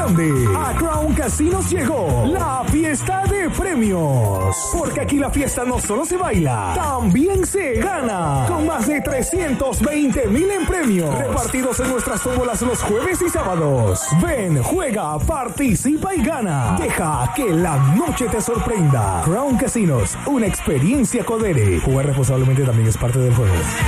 grande. A Crown Casinos llegó la fiesta de premios. Porque aquí la fiesta no solo se baila, también se gana. Con más de 320,000 en premios, repartidos en nuestras tómbolas los jueves y sábados. Ven, juega, participa y gana. Deja que la noche te sorprenda. Crown Casinos, una experiencia Codere. Jugar responsablemente también es parte del juego.